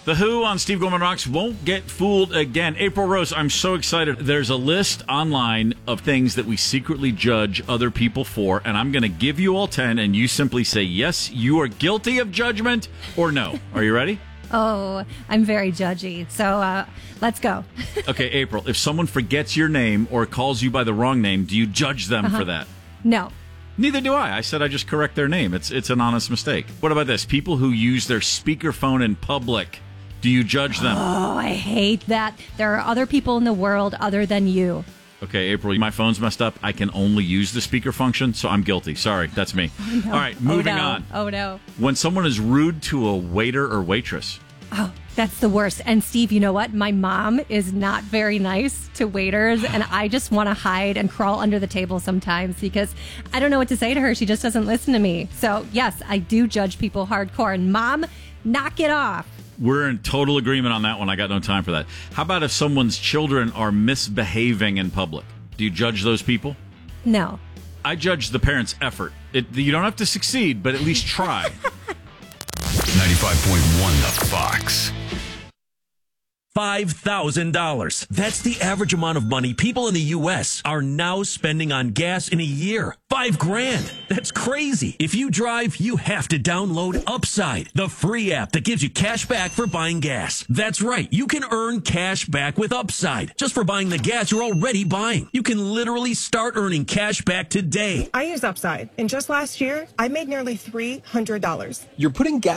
The Who on Steve Gorman Rocks won't get fooled again. April Rose, I'm so excited. There's a list online of things that we secretly judge other people for, and I'm going to give you all 10, and you simply say, yes, you are guilty of judgment, or no. Are you ready? Oh, I'm very judgy. So let's go. Okay, April, if someone forgets your name or calls you by the wrong name, do you judge them for that? No. Neither do I. I said I just correct their name. It's an honest mistake. What about this? People who use their speakerphone in public. Do you judge them? Oh, I hate that. There are other people in the world other than you. Okay, April, my phone's messed up. I can only use the speaker function, so I'm guilty. Sorry, that's me. Oh, no. All right, moving on. Oh, no. When someone is rude to a waiter or waitress. Oh, that's the worst. And Steve, you know what? My mom is not very nice to waiters, and I just want to hide and crawl under the table sometimes because I don't know what to say to her. She just doesn't listen to me. So, yes, I do judge people hardcore. And Mom, knock it off. We're in total agreement on that one. I got no time for that. How about if someone's children are misbehaving in public? Do you judge those people? No. I judge the parents' effort. You don't have to succeed, but at least try. 95.1 The Fox. $5,000. That's the average amount of money people in the U.S. are now spending on gas in a year. $5,000. That's crazy. If you drive, you have to download Upside, the free app that gives you cash back for buying gas. That's right. You can earn cash back with Upside just for buying the gas you're already buying. You can literally start earning cash back today. I use Upside, and just last year, I made nearly $300. You're putting gas